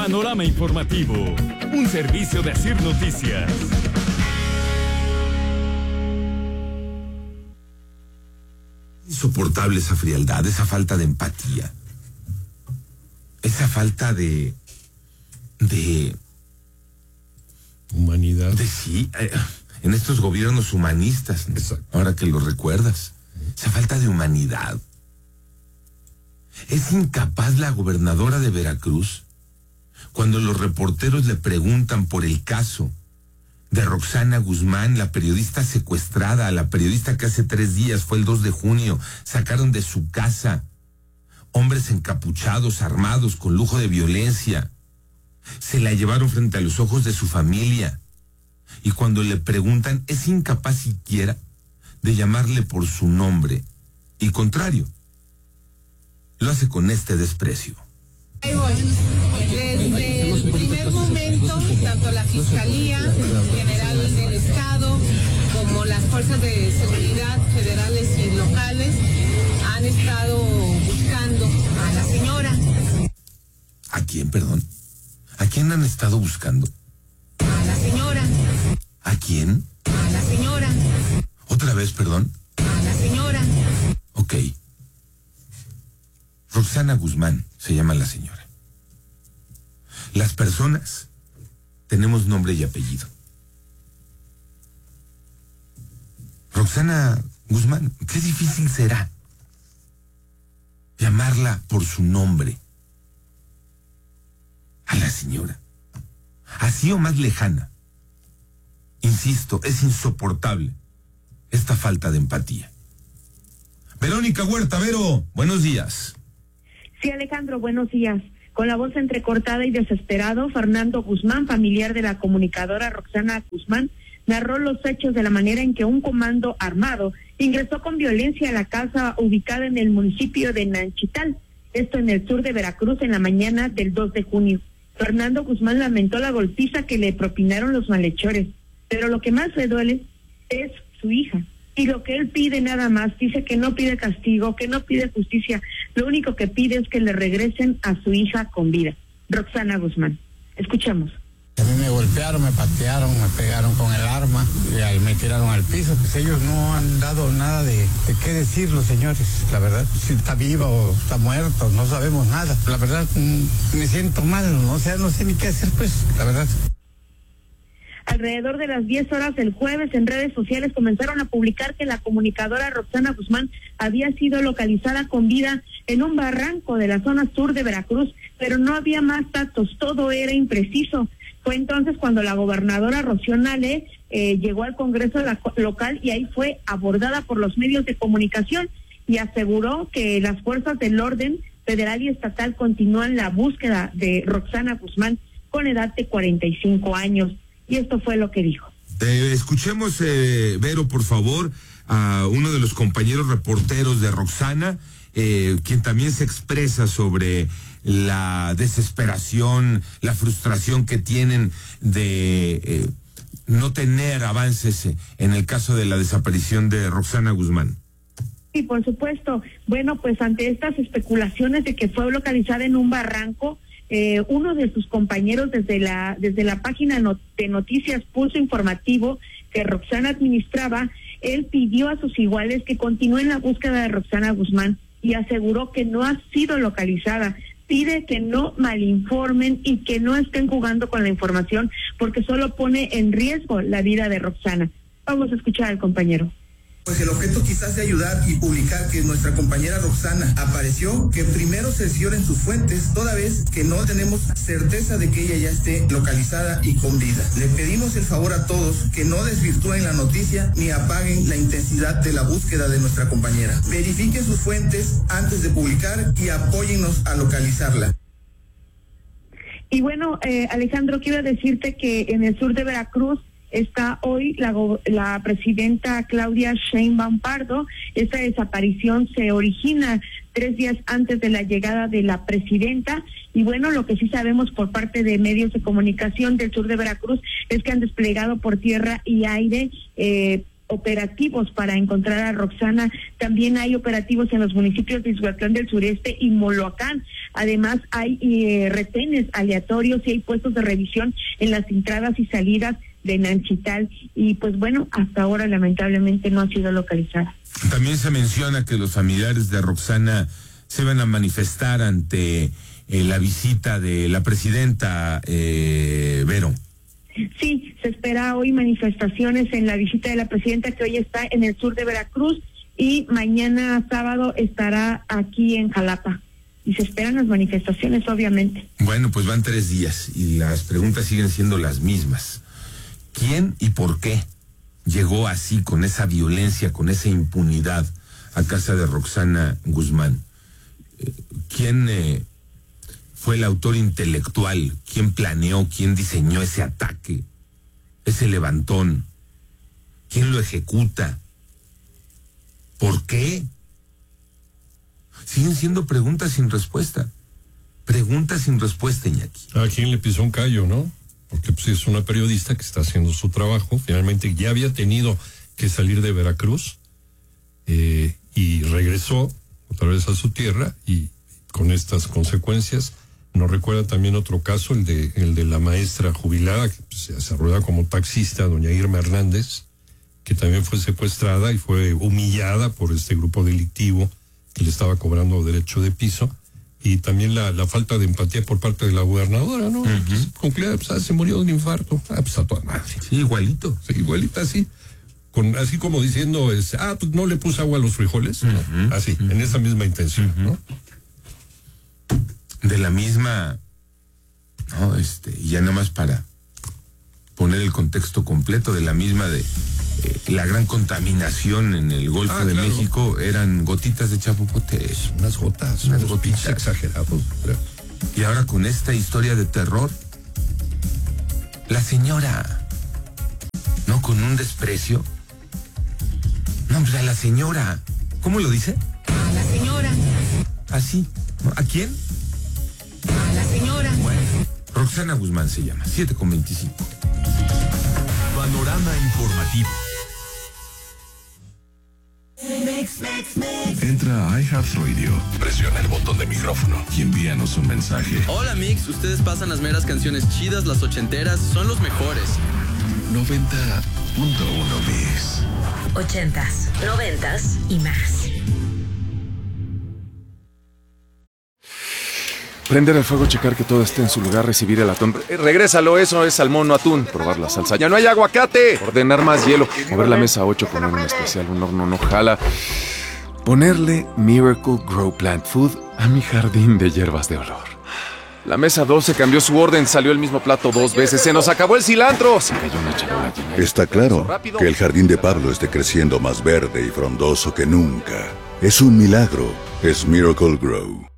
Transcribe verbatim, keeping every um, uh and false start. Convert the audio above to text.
Panorama Informativo, un servicio de Asir Noticias. Insoportable esa frialdad, esa falta de empatía, esa falta de de humanidad. De sí, eh, en estos gobiernos humanistas, ¿no? Ahora que lo recuerdas, esa falta de humanidad. Es incapaz la gobernadora de Veracruz cuando los reporteros le preguntan por el caso de Roxana Guzmán, la periodista secuestrada, la periodista que hace tres días, fue el dos de junio, sacaron de su casa hombres encapuchados, armados, con lujo de violencia. Se la llevaron frente a los ojos de su familia. Y cuando le preguntan, es incapaz siquiera de llamarle por su nombre. Y contrario, lo hace con este desprecio. Desde el primer momento, tanto la Fiscalía General del Estado como las fuerzas de seguridad federales y locales han estado buscando a la señora. ¿A quién, perdón? ¿A quién han estado buscando? A la señora. ¿A quién? A la señora. ¿Otra vez, perdón? A la señora. Ok. Roxana Guzmán se llama la señora. Las personas tenemos nombre y apellido. Roxana Guzmán, qué difícil será llamarla por su nombre a la señora. Así o más lejana. Insisto, es insoportable esta falta de empatía. Verónica Huerta, Vero, buenos días. Sí, Alejandro, buenos días. Con la voz entrecortada y desesperado, Fernando Guzmán, familiar de la comunicadora Roxana Guzmán, narró los hechos de la manera en que un comando armado ingresó con violencia a la casa ubicada en el municipio de Nanchital, esto en el sur de Veracruz, en la mañana del dos de junio. Fernando Guzmán lamentó la golpiza que le propinaron los malhechores, pero lo que más le duele es su hija. Y lo que él pide nada más, dice que no pide castigo, que no pide justicia, lo único que pide es que le regresen a su hija con vida. Roxana Guzmán. Escuchamos. A mí me golpearon, me patearon, me pegaron con el arma y ahí me tiraron al piso. Pues ellos no han dado nada de, de qué decir los señores, la verdad. Si está viva o está muerto, no sabemos nada. La verdad, me siento mal, ¿no? O sea, no sé ni qué hacer, pues, la verdad. Alrededor de las diez horas del jueves, en redes sociales comenzaron a publicar que la comunicadora Roxana Guzmán había sido localizada con vida en un barranco de la zona sur de Veracruz, pero no había más datos, todo era impreciso. Fue entonces cuando la gobernadora Rocío Nale eh, llegó al Congreso la, local y ahí fue abordada por los medios de comunicación y aseguró que las fuerzas del orden federal y estatal continúan la búsqueda de Roxana Guzmán con edad de cuarenta y cinco años. Y esto fue lo que dijo. Eh, escuchemos, eh, Vero, por favor, a uno de los compañeros reporteros de Roxana, eh, quien también se expresa sobre la desesperación, la frustración que tienen de eh, no tener avances en el caso de la desaparición de Roxana Guzmán. Sí, por supuesto. Bueno, pues ante estas especulaciones de que fue localizada en un barranco, Eh, uno de sus compañeros desde la desde la página not, de Noticias Pulso Informativo que Roxana administraba, él pidió a sus iguales que continúen la búsqueda de Roxana Guzmán y aseguró que no ha sido localizada. Pide que no malinformen y que no estén jugando con la información porque solo pone en riesgo la vida de Roxana. Vamos a escuchar al compañero. Pues el objeto quizás de ayudar y publicar que nuestra compañera Roxana apareció, que primero se cercioren sus fuentes, toda vez que no tenemos certeza de que ella ya esté localizada y con vida. Le pedimos el favor a todos que no desvirtúen la noticia ni apaguen la intensidad de la búsqueda de nuestra compañera. Verifiquen sus fuentes antes de publicar y apóyennos a localizarla. Y bueno, eh, Alejandro, quiero decirte que en el sur de Veracruz está hoy la, la presidenta Claudia Sheinbaum Pardo. Esta desaparición se origina tres días antes de la llegada de la presidenta y bueno, lo que sí sabemos por parte de medios de comunicación del sur de Veracruz es que han desplegado por tierra y aire eh, operativos para encontrar a Roxana. También hay operativos en los municipios de Izhuatlán del Sureste y Moloacán. Además hay eh, retenes aleatorios y hay puestos de revisión en las entradas y salidas de Nanchital. Y pues bueno, hasta ahora lamentablemente no ha sido localizada. También se menciona que los familiares de Roxana se van a manifestar ante eh, la visita de la presidenta eh, Vero. Sí, se espera hoy manifestaciones en la visita de la presidenta, que hoy está en el sur de Veracruz, y mañana sábado estará aquí en Jalapa. Y se esperan las manifestaciones, obviamente. Bueno, pues van tres días y las preguntas siguen siendo las mismas. ¿Quién y por qué llegó así, con esa violencia, con esa impunidad, a casa de Roxana Guzmán? ¿Quién eh, fue el autor intelectual? ¿Quién planeó, quién diseñó ese ataque, ese levantón? ¿Quién lo ejecuta? ¿Por qué? Siguen siendo preguntas sin respuesta. Preguntas sin respuesta, Iñaki. ¿A quién le pisó un callo, no? Porque pues es una periodista que está haciendo su trabajo. Finalmente ya había tenido que salir de Veracruz eh, y regresó otra vez a su tierra y con estas consecuencias. Nos recuerda también otro caso, el de el de la maestra jubilada que pues, se desarrolla como taxista, doña Irma Hernández, que también fue secuestrada y fue humillada por este grupo delictivo que le estaba cobrando derecho de piso. Y también la, la falta de empatía por parte de la gobernadora, ¿no? Uh-huh. Pues, concluida, pues, ah, se murió de un infarto. Ah, pues a toda madre. Sí, igualito. Sí, igualita, así. Con, así como diciendo, es, ah, pues no le puse agua a los frijoles. Uh-huh. No, así, uh-huh. en esa misma intención, uh-huh. ¿no? De la misma, no, este, y ya nada más para poner el contexto completo, de la misma de eh, la gran contaminación en el Golfo ah, de claro. México, eran gotitas de chapopote. Unas gotas, unas unos gotitas exagerados. Pero... Y ahora con esta historia de terror, la señora, no, con un desprecio. No, pues a la señora, ¿cómo lo dice? A la señora. Así, ¿no? ¿A quién? A la señora. Bueno, Roxana Guzmán se llama, siete con veinticinco. Panorama informativo. Entra a iHeartRadio, presiona el botón de micrófono y envíanos un mensaje. Hola Mix, ustedes pasan las meras canciones chidas, las ochenteras, son los mejores. noventa punto uno Mix. Ochentas, noventas y más. Prender el fuego, checar que todo esté en su lugar, recibir el atún. Eh, regrésalo, eso es salmón, no atún. Probar la salsa. ¡Ya no hay aguacate! Ordenar más hielo. Mover la mesa ocho, poner un especial, un horno no jala. Ponerle Miracle Grow Plant Food a mi jardín de hierbas de olor. La mesa doce cambió su orden, salió el mismo plato dos veces. ¡Se nos acabó el cilantro! Se cayó una charola llena. Está claro que el jardín de Pablo esté creciendo más verde y frondoso que nunca. Es un milagro. Es Miracle Grow.